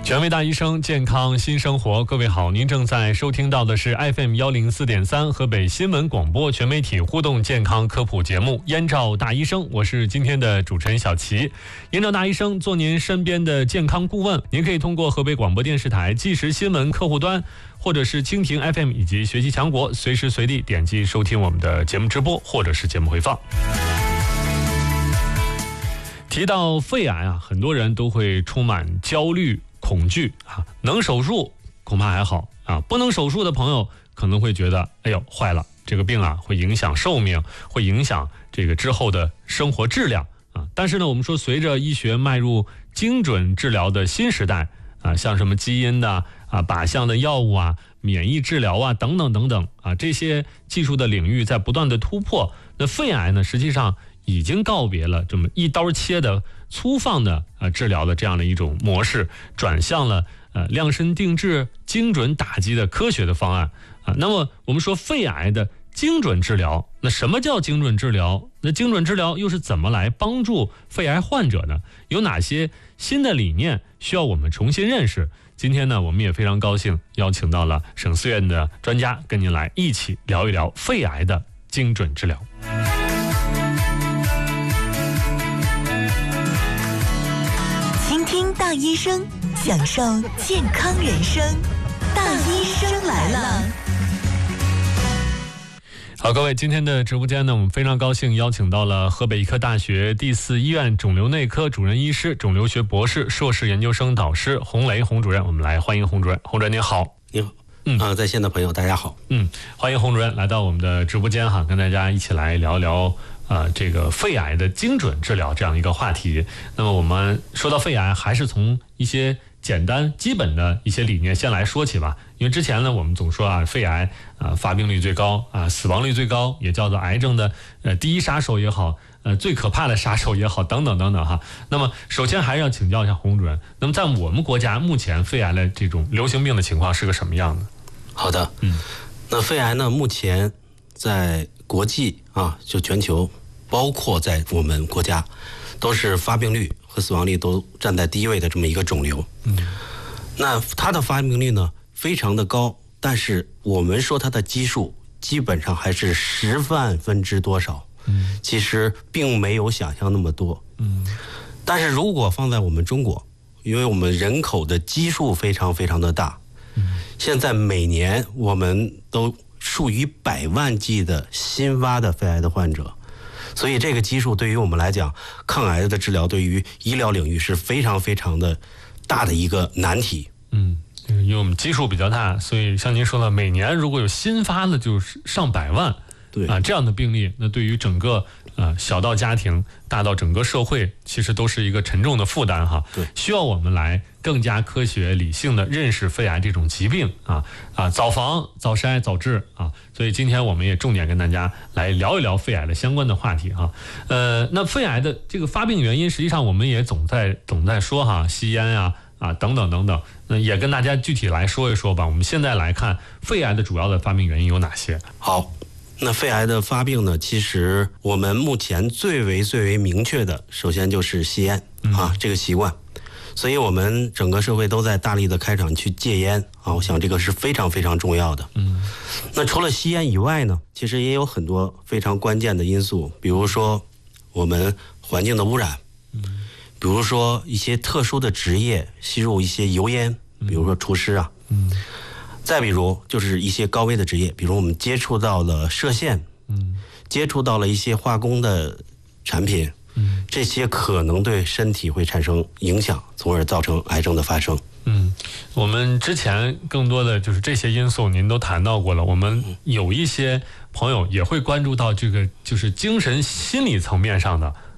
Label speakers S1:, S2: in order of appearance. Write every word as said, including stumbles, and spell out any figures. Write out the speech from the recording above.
S1: 权威大医生，健康新生活。各位好，您正在收听到的是 F M 一零四点三 河北新闻广播全媒体互动健康科普节目《燕赵大医生》，我是今天的主持人小齐。燕赵大医生做您身边的健康顾问，您可以通过河北广播电视台即时新闻客户端，或者是蜻蜓 F M 以及学习强国，随时随地点击收听我们的节目直播或者是节目回放。提到肺癌啊，很多人都会充满焦虑恐惧啊，能手术恐怕还好啊，不能手术的朋友可能会觉得，哎呦坏了，这个病啊会影响寿命，会影响这个之后的生活质量啊。但是呢，我们说随着医学迈入精准治疗的新时代啊，像什么基因的啊、靶向的药物啊、免疫治疗啊等等等等啊，这些技术的领域在不断的突破。那肺癌呢，实际上已经告别了这么一刀切的粗放的呃治疗的这样的一种模式，转向了呃量身定制、精准打击的科学的方案啊。那么我们说肺癌的精准治疗，那什么叫精准治疗？那精准治疗又是怎么来帮助肺癌患者呢？有哪些新的理念需要我们重新认识？今天呢，我们也非常高兴邀请到了省四院的专家，跟您来一起聊一聊肺癌的精准治疗。
S2: 听大医生，享受健康人生。大医生来了。
S1: 好，各位，今天的直播间呢，我们非常高兴邀请到了河北医科大学第四医院肿瘤内科主任医师、肿瘤学博士、硕士研究生导师洪雷洪主任。我们来欢迎洪主任。洪主任您好。
S3: 您好。嗯啊、呃，在线的朋友大家好。
S1: 嗯，欢迎洪主任来到我们的直播间哈，跟大家一起来聊聊呃，这个肺癌的精准治疗这样一个话题。那么我们说到肺癌，还是从一些简单基本的一些理念先来说起吧。因为之前呢，我们总说啊，肺癌啊发病率最高啊，死亡率最高，也叫做癌症的呃第一杀手也好，呃最可怕的杀手也好，等等等等哈。那么首先还是要请教一下洪主任，那么在我们国家目前肺癌的这种流行病的情况是个什么样的？
S3: 好的，嗯，那肺癌呢，目前在国际啊，就全球，包括在我们国家，都是发病率和死亡率都站在第一位的这么一个肿瘤。嗯，那它的发病率呢非常的高，但是我们说它的基数基本上还是十万分之多少。嗯，其实并没有想象那么多。嗯，但是如果放在我们中国，因为我们人口的基数非常非常的大。嗯，现在每年我们都数以百万计的新发的肺癌的患者，所以这个基数对于我们来讲，抗癌的治疗对于医疗领域是非常非常的大的一个难题。
S1: 嗯，因为我们基数比较大，所以像您说的，每年如果有新发的，就是上百万。对啊，这样的病例，那对于整个呃小到家庭，大到整个社会，其实都是一个沉重的负担哈。对，需要我们来更加科学理性的认识肺癌这种疾病啊啊，早防、早筛、早治啊。所以今天我们也重点跟大家来聊一聊肺癌的相关的话题哈。呃，那肺癌的这个发病原因，实际上我们也总在总在说哈，吸烟呀啊等等等等，那也跟大家具体来说一说吧。我们现在来看肺癌的主要的发病原因有哪些？
S3: 好。那肺癌的发病呢，其实我们目前最为最为明确的，首先就是吸烟啊、嗯、这个习惯，所以我们整个社会都在大力的开展去戒烟啊，我想这个是非常非常重要的。嗯，那除了吸烟以外呢，其实也有很多非常关键的因素，比如说我们环境的污染，嗯，比如说一些特殊的职业吸入一些油烟，比如说厨师啊，嗯。再比如就是一些高危的职业，比如我们接触到了射线，嗯，接触到了一些化工的产品，嗯，这些可能对身体会产生影响，从而造成癌症的发生。
S1: 嗯，我们之前更多的就是这些因素您都谈到过了，我们有一些朋友也会关注到这个就是精神心理层面上的